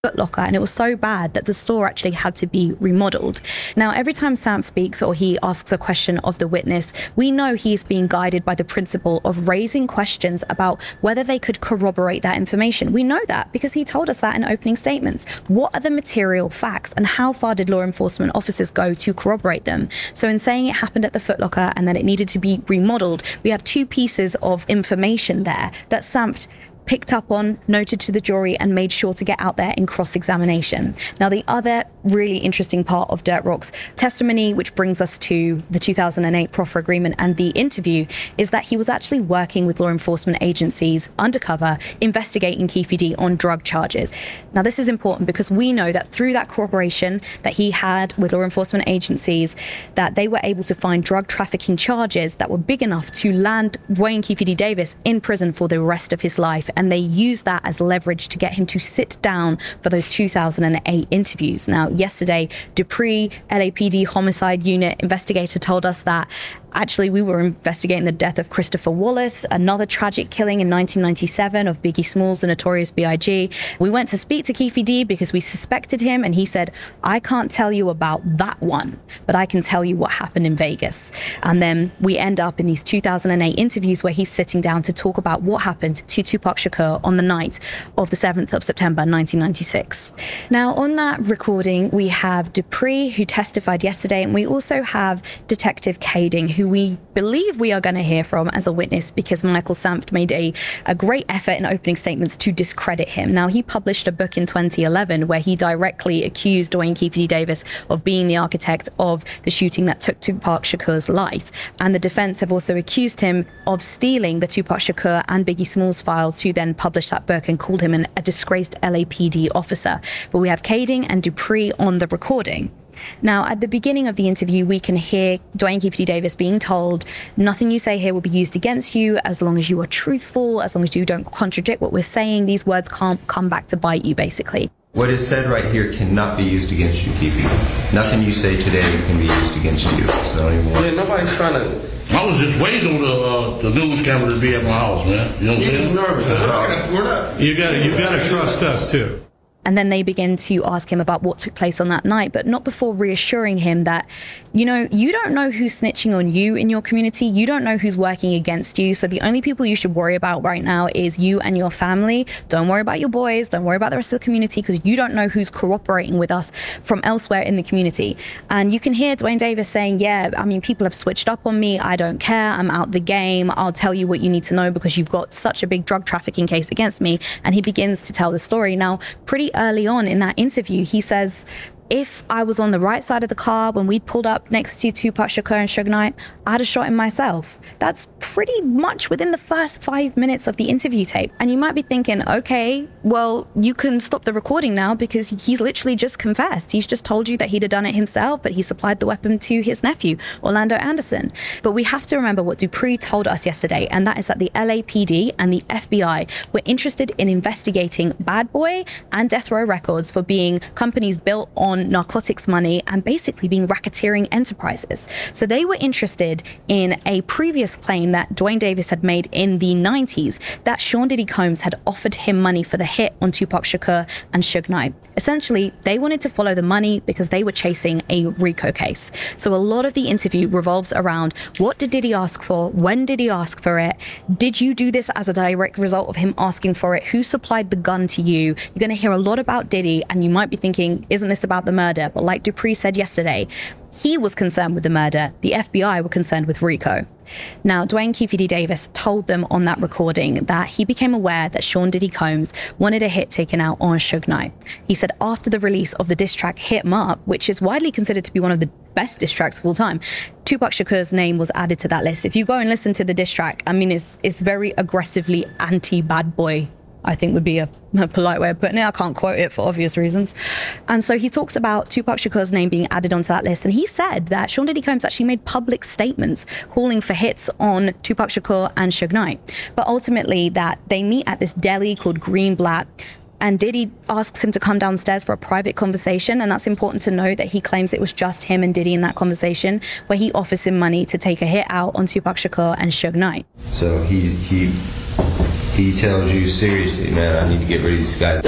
Foot Locker, and it was so bad that the store actually had to be remodeled. Now, every time Sam speaks or he asks a question of the witness, we know he's being guided by the principle of raising questions about whether they could corroborate that information. We know that because he told us that in opening statements. What are the material facts and how far did law enforcement officers go to corroborate them? So in saying it happened at the Foot Locker and that it needed to be remodeled, we have two pieces of information there that Sanft picked up on, noted to the jury, and made sure to get out there in cross-examination. Now, the other really interesting part of Dirt Rock's testimony, which brings us to the 2008 proffer agreement and the interview, is that he was actually working with law enforcement agencies undercover, investigating Keffe D on drug charges. Now, this is important because we know that through that cooperation that he had with law enforcement agencies, that they were able to find drug trafficking charges that were big enough to land Dwayne Keffe D Davis in prison for the rest of his life. And they used that as leverage to get him to sit down for those 2008 interviews. Now, yesterday, Dupree, LAPD homicide unit investigator, told us that actually we were investigating the death of Christopher Wallace, another tragic killing in 1997 of Biggie Smalls, the Notorious B.I.G. We went to speak to Keffe D because we suspected him, and he said, I can't tell you about that one, but I can tell you what happened in Vegas. And then we end up in these 2008 interviews where he's sitting down to talk about what happened to Tupac Shakur on the night of the 7th of September 1996. Now, on that recording, we have Dupree, who testified yesterday, and we also have Detective Kading, who we believe we are going to hear from as a witness because Michael Sanft made a great effort in opening statements to discredit him. Now, he published a book in 2011 where he directly accused Dwayne Keffe D Davis of being the architect of the shooting that took Tupac Shakur's life. And the defense have also accused him of stealing the Tupac Shakur and Biggie Smalls files to then publish that book and called him a disgraced LAPD officer. But we have Kading and Dupree on the recording. Now, at the beginning of the interview, we can hear Dwayne Keffe D Davis being told, nothing you say here will be used against you as long as you are truthful, as long as you don't contradict what we're saying. These words can't come back to bite you, basically. What is said right here cannot be used against you, Keffe. Nothing you say today can be used against you. So yeah, nobody's trying to... I was just waiting on the news camera to be at my house, man. You know what I'm saying? He's nervous. We're not. You gotta trust us too. And then they begin to ask him about what took place on that night, but not before reassuring him that, you know, you don't know who's snitching on you in your community. You don't know who's working against you. So the only people you should worry about right now is you and your family. Don't worry about your boys. Don't worry about the rest of the community because you don't know who's cooperating with us from elsewhere in the community. And you can hear Dwayne Davis saying, yeah, I mean, people have switched up on me. I don't care. I'm out the game. I'll tell you what you need to know because you've got such a big drug trafficking case against me. And he begins to tell the story. Now, pretty early on in that interview, he says, if I was on the right side of the car when we pulled up next to Tupac Shakur and Suge Knight, I'd have shot him myself. That's pretty much within the first 5 minutes of the interview tape. And you might be thinking, okay, well, you can stop the recording now because he's literally just confessed. He's just told you that he'd have done it himself, but he supplied the weapon to his nephew, Orlando Anderson. But we have to remember what Dupree told us yesterday, and that is that the LAPD and the FBI were interested in investigating Bad Boy and Death Row Records for being companies built on narcotics money and basically being racketeering enterprises. So they were interested in a previous claim that Dwayne Davis had made in the 90s that Sean Diddy Combs had offered him money for the hit on Tupac Shakur and Suge Knight. Essentially, they wanted to follow the money because they were chasing a RICO case. So a lot of the interview revolves around what did Diddy ask for? When did he ask for it? Did you do this as a direct result of him asking for it? Who supplied the gun to you? You're going to hear a lot about Diddy, and you might be thinking, isn't this about the murder? But like Dupree said yesterday, he was concerned with the murder. The FBI were concerned with RICO. Now, Dwayne Keffe D Davis told them on that recording that he became aware that Sean Diddy Combs wanted a hit taken out on Suge Knight. He said after the release of the diss track Hit 'Em Up, which is widely considered to be one of the best diss tracks of all time, Tupac Shakur's name was added to that list. If you go and listen to the diss track, I mean, it's very aggressively anti-Bad Boy, I think would be a polite way of putting it. I can't quote it for obvious reasons. And so he talks about Tupac Shakur's name being added onto that list. And he said that Sean Diddy Combs actually made public statements calling for hits on Tupac Shakur and Suge Knight. But ultimately that they meet at this deli called Greenblatt, and Diddy asks him to come downstairs for a private conversation. And that's important to note that he claims it was just him and Diddy in that conversation, where he offers him money to take a hit out on Tupac Shakur and Suge Knight. So he tells you seriously, man, I need to get rid of these guys. Man,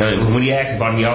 When he asks about it, he always